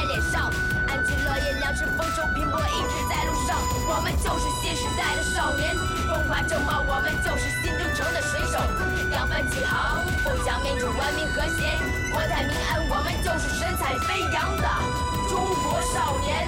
脸上。安居乐业，两只丰收，拼搏一直在路上。我们就是新时代的少年，风华正茂，我们就是新征程的水手。扬帆起航，不讲民主，文明和谐，国泰民安，我们就是神采飞扬的中国少年。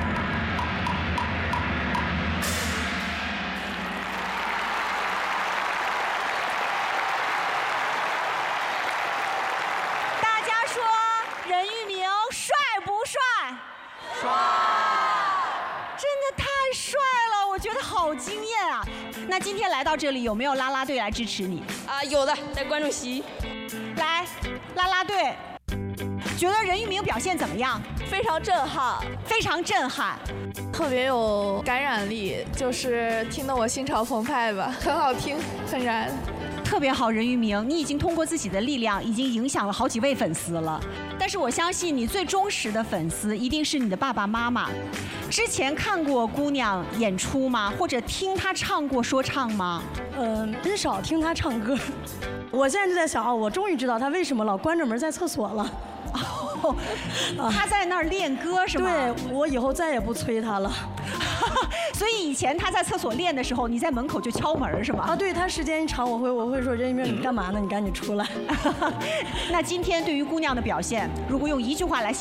大家说，任玉明帅不帅？ 帅！ 真的太帅了，我觉得好惊艳啊！那今天来到这里，有没有啦啦队来支持你？ 有的，在观众席。 来，啦啦队，觉得任玉明表现怎么样？ 非常震撼， 非常震撼， 特别有感染力，就是听得我心潮澎湃吧，很好听，很燃。 特别好，任玉明，你已经通过自己的力量，已经影响了好几位粉丝了。但是我相信你最忠实的粉丝一定是你的爸爸妈妈。之前看过姑娘演出吗？或者听她唱过说唱吗？ 很少听她唱歌。我现在就在想，我终于知道她为什么老关着门在厕所了。 她在那儿练歌是吗？ 对，我以后再也不催她了。 所以以前他在厕所练的时候，你在门口就敲门是吗？ 对，他时间一长，我会说任玉明，你干嘛呢？你赶紧出来。 那今天对于姑娘的表现，如果用一句话来形容。